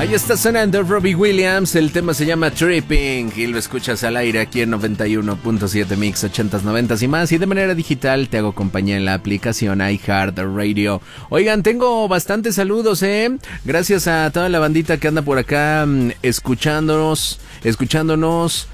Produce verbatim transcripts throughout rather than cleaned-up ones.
Ahí está sonando Robbie Williams, el tema se llama Tripping y lo escuchas al aire aquí en noventa y uno punto siete Mix, ochentas, noventas y más, y de manera digital te hago compañía en la aplicación iHeartRadio. Oigan, tengo bastantes saludos, eh, gracias a toda la bandita que anda por acá escuchándonos, escuchándonos.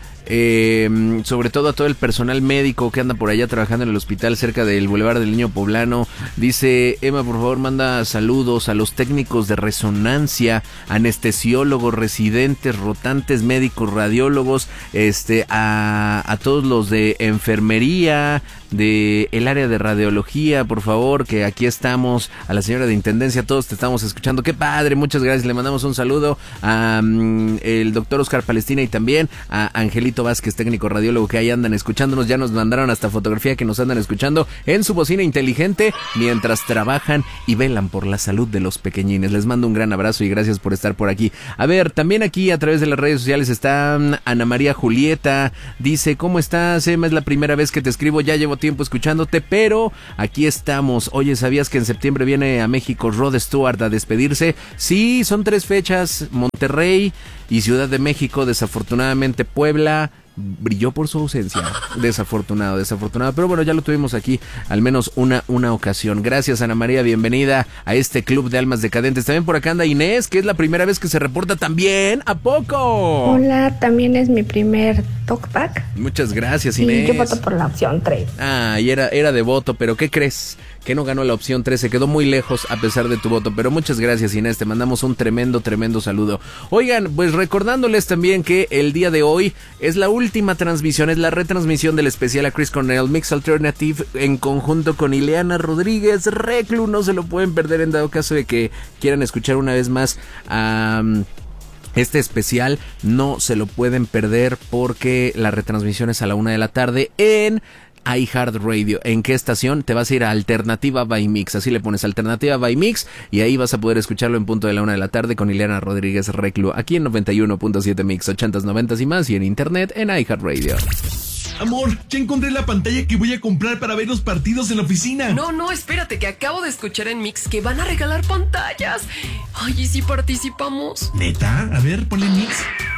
Eh, sobre todo a todo el personal médico que anda por allá trabajando en el hospital cerca del Boulevard del Niño Poblano. Dice Emma, por favor, manda saludos a los técnicos de resonancia, anestesiólogos, residentes, rotantes, médicos, radiólogos, este, a, a todos los de enfermería, de el área de radiología, por favor, que aquí estamos, a la señora de intendencia, todos te estamos escuchando. Qué padre, muchas gracias. Le mandamos un saludo a um, el doctor Oscar Palestina y también a Angelito Vázquez, técnico radiólogo, que ahí andan escuchándonos. Ya nos mandaron hasta fotografía que nos andan escuchando en su bocina inteligente mientras trabajan y velan por la salud de los pequeñines. Les mando un gran abrazo y gracias por estar por aquí. A ver, también aquí a través de las redes sociales está Ana María Julieta. Dice, ¿cómo estás, Emma? Es la primera vez que te escribo, ya llevo tiempo escuchándote, pero aquí estamos. Oye, ¿sabías que en septiembre viene a México Rod Stewart a despedirse? Sí, son tres fechas, Monterrey y Ciudad de México. Desafortunadamente Puebla brilló por su ausencia. Desafortunado, desafortunado. Pero bueno, ya lo tuvimos aquí al menos una, una ocasión. Gracias, Ana María. Bienvenida a este club de almas decadentes. También por acá anda Inés, que es la primera vez que se reporta también. ¿A poco? Hola, también es mi primer talkback. Muchas gracias, sí, Inés. Yo voto por la opción tres. Ah, y era, era de voto, pero ¿qué crees? Que no ganó la opción tres, se quedó muy lejos a pesar de tu voto, pero muchas gracias, Inés, te mandamos un tremendo, tremendo saludo. Oigan, pues recordándoles también que el día de hoy es la última transmisión, es la retransmisión del especial a Chris Cornell Mix Alternative en conjunto con Ileana Rodríguez Reclu, no se lo pueden perder en dado caso de que quieran escuchar una vez más a... Um, Este especial no se lo pueden perder porque la retransmisión es a la una de la tarde en iHeartRadio. ¿En qué estación? Te vas a ir a Alternativa by Mix, así le pones Alternativa by Mix y ahí vas a poder escucharlo en punto de la una de la tarde con Ileana Rodríguez Reclu, aquí en noventa y uno punto siete Mix, ochentas, noventas y más, y en internet en iHeartRadio. Amor, ya encontré la pantalla que voy a comprar para ver los partidos en la oficina. No, no, espérate, que acabo de escuchar en Mix que van a regalar pantallas. Ay, ¿y si participamos? ¿Neta? A ver, ponle Mix.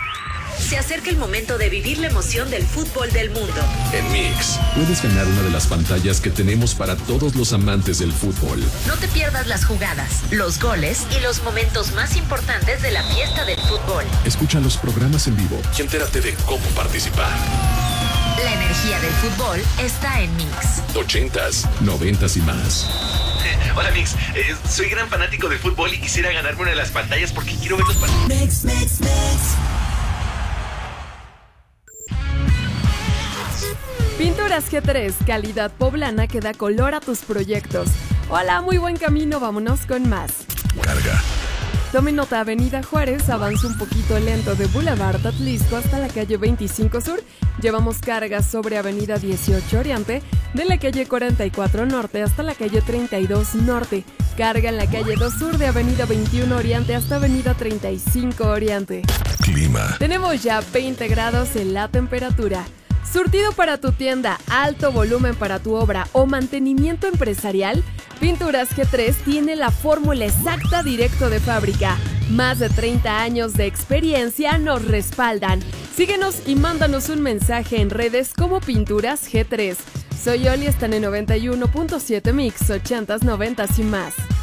Se acerca el momento de vivir la emoción del fútbol del mundo. En Mix, puedes ganar una de las pantallas que tenemos para todos los amantes del fútbol. No te pierdas las jugadas, los goles y los momentos más importantes de la fiesta del fútbol. Escucha los programas en vivo y entérate de cómo participar. La energía del fútbol está en Mix. Ochentas, noventas y más. Hola, Mix. Eh, soy gran fanático del fútbol y quisiera ganarme una de las pantallas porque quiero ver los partidos. Mix, Mix, Mix. Pinturas G tres, calidad poblana que da color a tus proyectos. Hola, muy buen camino, vámonos con más. Carga. Tome nota, Avenida Juárez, avanza un poquito lento de Boulevard Atlisco hasta la calle veinticinco Sur. Llevamos cargas sobre Avenida dieciocho Oriente, de la calle cuarenta y cuatro Norte hasta la calle treinta y dos Norte. Carga en la calle dos Sur de Avenida veintiuno Oriente hasta Avenida treinta y cinco Oriente. Clima. Tenemos ya veinte grados en la temperatura. Surtido para tu tienda, alto volumen para tu obra o mantenimiento empresarial, Pinturas G tres tiene la fórmula exacta directo de fábrica. Más de treinta años de experiencia nos respaldan. Síguenos y mándanos un mensaje en redes como Pinturas G tres. Soy Oli, están en noventa y uno punto siete Mix, ochentas, noventas y más.